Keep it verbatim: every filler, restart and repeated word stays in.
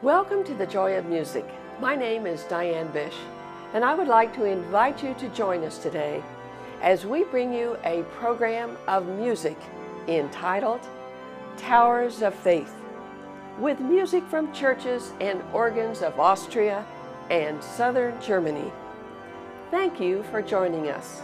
Welcome to the Joy of Music. My name is Diane Bish, and I would like to invite you to join us today as we bring you a program of music entitled Towers of Faith, with music from churches and organs of Austria and southern Germany. Thank you for joining us.